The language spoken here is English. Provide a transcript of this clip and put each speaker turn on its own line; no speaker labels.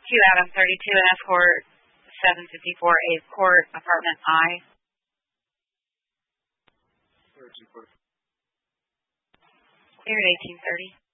Adam, 32 and F Court, 754 8th Court, apartment I. Cleared 1830.